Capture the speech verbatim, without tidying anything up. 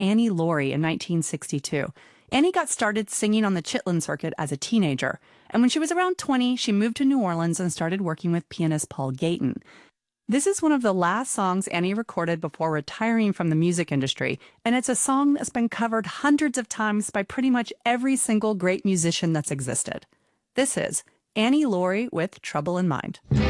Annie Laurie in nineteen sixty-two. Annie got started singing on the Chitlin circuit as a teenager, and when she was around twenty, she moved to New Orleans and started working with pianist Paul Gayton. This is one of the last songs Annie recorded before retiring from the music industry, and it's a song that's been covered hundreds of times by pretty much every single great musician that's existed. This is Annie Laurie with Trouble in Mind.